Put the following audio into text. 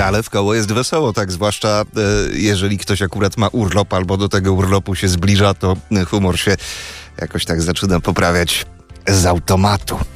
Ale w koło jest wesoło, tak, zwłaszcza jeżeli ktoś akurat ma urlop albo do tego urlopu się zbliża, to humor się jakoś tak zaczyna poprawiać z automatu.